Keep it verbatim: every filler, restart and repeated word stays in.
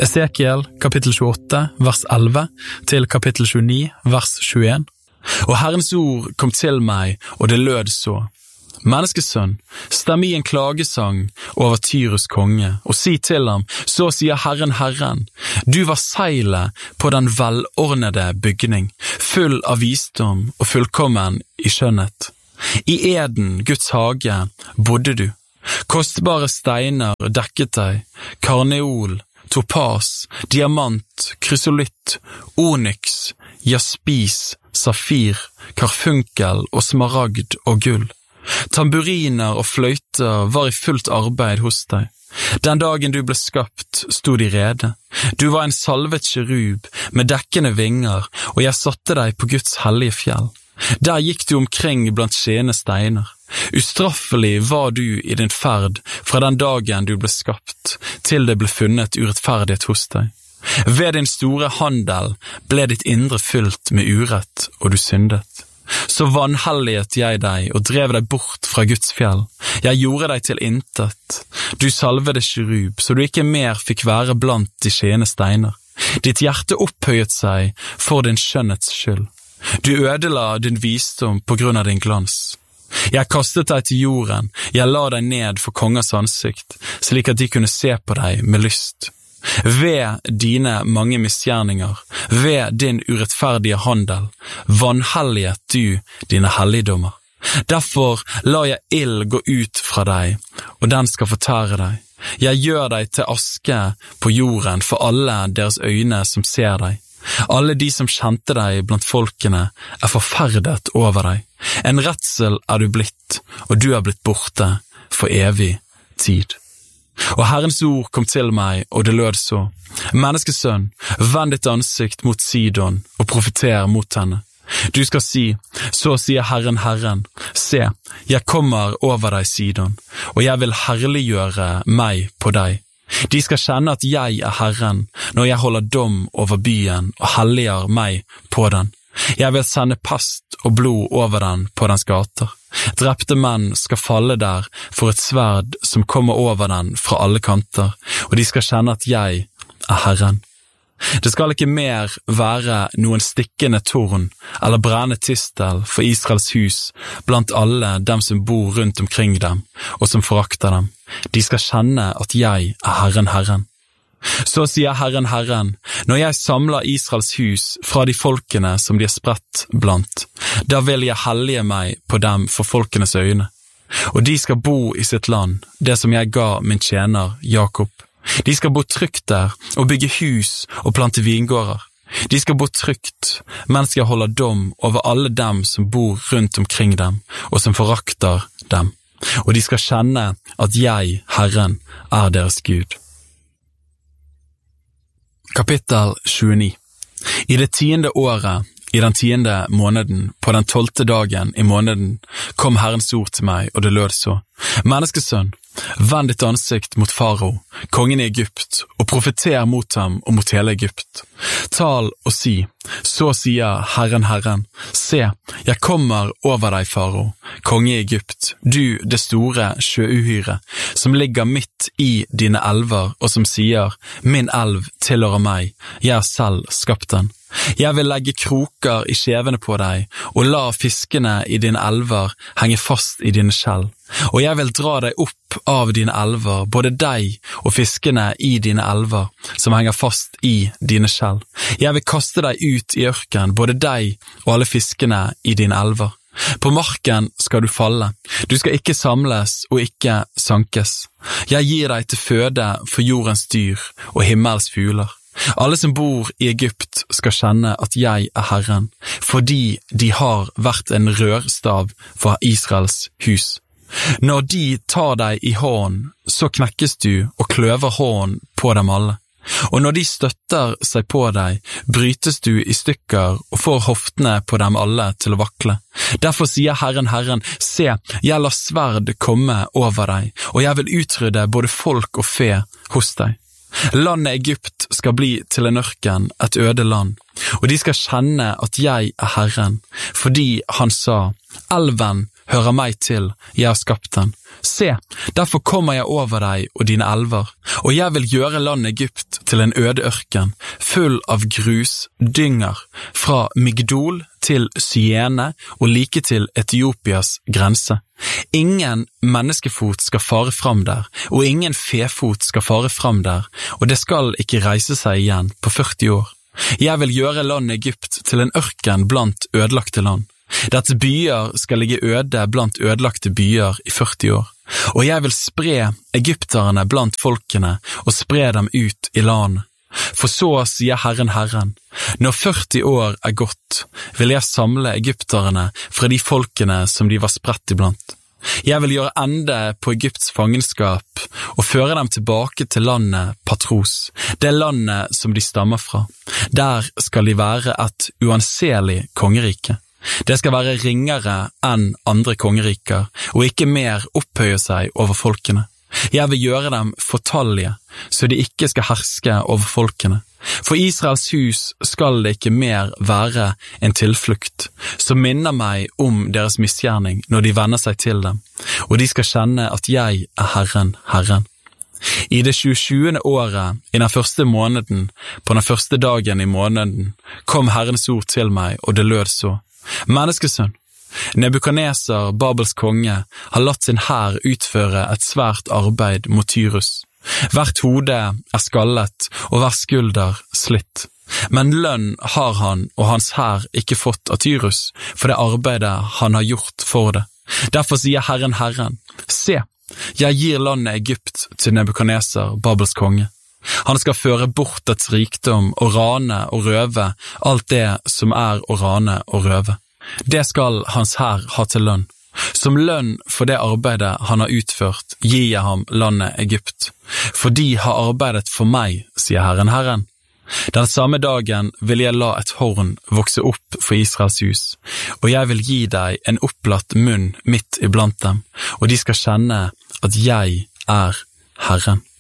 Esekiel kapittel tjueåtte, vers elleve, til kapittel tjueni, vers tjueen. Og Herrens ord kom til meg, og det lød så. Menneskesønn, stem i en klagesang over Tyrus konge, og si til ham, så sier Herren Herren, du var seilet på den velordnede bygning, full av visdom og fullkommen i skjønnhet. I Eden, Guds hage, bodde du. Kostbare steiner dekket deg, karneol, topas, diamant, krysolitt, onyx, jaspis, safir, karfunkel og smaragd og gull. Tamburiner og fløyter var i fullt arbeid hos deg. Den dagen du ble skapt, stod de rede. Du var en salvet kjerub med dekkende vinger, og jeg satte deg på Guds hellige fjell. Der gikk du omkring blant skjene steiner. Ustraffelig var du i din ferd fra den dagen du ble skapt, til det ble funnet urettferdighet hos deg. Ved din store handel ble ditt indre fylt med urett, og du syndet. Så vanhelliget jeg deg og drev deg bort fra Guds fjell. Jeg gjorde deg til intet. Du salvede kjerub, så du ikke mer fikk være blant de skjene steiner. Ditt hjerte opphøyet seg for din skjønnhets skyld. Du ødela din visdom på grunn av din glans. Jeg kastet deg til jorden, jeg la deg ned for kongers ansikt, slik at de kunne se på deg med lyst. Ved dine mange misgjerninger, ved din urettferdige handel, vanhelliget du dine helligdommer. Derfor la jeg ild gå ut fra deg, og den skal fortære deg. Jeg gjør deg til aske på jorden for alle deres øyne som ser deg. Alle de som kjente deg blant folkene er forferdet over deg. En redsel er du blitt, og du er blitt borte for evig tid. Og Herrens ord kom til meg, og det lød så. Menneskesønn, vend ditt ansikt mot Sidon og profeter mot henne. Du skal si, så sier Herren Herren, se, jeg kommer over deg Sidon, og jeg vil herliggjøre meg på deg. De skal kjenne at jeg er Herren når jeg holder dom over byen og helliger meg på den. Jeg vil sende pest og blod over den på dens gater. Drepte menn skal falle der for et sverd som kommer over den fra alle kanter, og de skal kjenne at jeg er Herren. Det skal ikke mer være noen stikkende torn eller brennende tistel for Israels hus blant alle dem som bor rundt omkring dem og som forakter dem. De skal kjenne at jeg er Herren Herren. Så sier Herren Herren, når jeg samler Israels hus fra de folkene som de er spredt blant, da vil jeg hellige meg på dem for folkenes øyne. Og de skal bo i sitt land, det som jeg ga min tjener Jakob. De skal bo trygt der og bygge hus og plante vingårder. De skal bo trygt, mens jeg holder dom over alle dem som bor rundt omkring dem, og som forakter dem. Og de skal kjenne at jeg, Herren, er deres Gud. Kapittel tjueni. I det tiende året, i den tiende måneden, på den tolvte dagen i måneden, kom Herrens ord til meg, og det lød så. Menneskesønn, vend ditt ansikt mot Farao, kongen i Egypt, og profeter mot ham og mot hele Egypt. Tal og si, så sier Herren Herren, se, jeg kommer over deg, Farao, konge i Egypt, du det store sjøuhyre, som ligger midt i dine elver, og som sier, min elv tilhører meg, jeg har selv skapt den. Jeg vil legge kroker i skjevene på deg, og la fiskene i dine elver henge fast i dine skjell. Og jeg vil dra deg opp av dine elver, både deg og fiskene i dine elver, som henger fast i dine skjell. Jeg vil kaste deg ut i ørken, både deg og alle fiskene i dine elver. På marken skal du falle, du skal ikke samles og ikke sankes. Jeg gir deg til føde for jordens dyr og himmels fugler. Alle som bor i Egypt skal kjenne at jeg er Herren, fordi de har vært en rørstav for Israels hus. Når de tar deg i hånd, så knekkes du og kløver hånd på dem alle. Og når de støtter seg på deg, brytes du i stykker og får hoftene på dem alle til å vakle. Derfor sier Herren Herren, se, jeg lar sverd komme over deg, og jeg vil utrydde både folk og fe hos deg. Landet Egypt skal bli til en ørken, et øde land, og de skal kjenne at jeg er Herren, fordi han sa, elven hører meg til, jeg har skapt den. Se, derfor kommer jeg over deg og dine elver, og jeg vil gjøre landet Egypt til en øde ørken, full av grus, dynger, fra Migdol til Syene og like til Etiopias grense. Ingen menneskefot skal fare fram der, og ingen fefot skal fare fram der, og det skal ikke reise seg igjen på førti år. Jeg vil gjøre landet Egypt til en ørken blant ødelagte land. Dets byer skal ligge øde blant ødelagte byer i førti år, og jeg vil spre egypterne blant folkene og spre dem ut i landet. For så sier Herren Herren, når førti år er gått, vil jeg samle egypterne fra de folkene som de var spredt iblant. Jeg vil gjøre ende på Egypts fangenskap og føre dem tilbake til landet Patros, det landet som de stammer fra. Der skal de være et uanselig kongerike. Det skal være ringere enn andre kongeriker, og ikke mer opphøye seg over folkene. Jeg vil gjøre dem fortallige, så de ikke skal herske over folkene. For Israels hus skal det ikke mer være en tilflukt, som minner meg om deres misgjerning når de vender seg til dem, og de skal kjenne at jeg er Herren, Herren. I det tjuesjuende året, i den første måneden, på den første dagen i måneden, kom Herrens ord til meg, og det lød så. Menneskesønn, Nebukadneser, Babels konge, har latt sin hær utføre et svært arbeid mot Tyrus. Hvert hode er skallet, og hver skulder slitt. Men lønn har han og hans hær ikke fått av Tyrus, for det arbeidet han har gjort for det. Derfor sier Herren Herren, se, jeg gir landet Egypt til Nebukadneser, Babels konge. Han skal føre bort dets rikdom og rane og røve alt det som er å rane og røve. Det skal hans hær ha til lønn. Som lønn for det arbeidet han har utført, gir jeg ham landet Egypt. For de har arbeidet for meg, sier Herren Herren. Den samme dagen vil jeg la et horn vokse opp for Israels hus, og jeg vil gi deg en opplatt munn midt iblant dem, og de skal kjenne at jeg er Herren.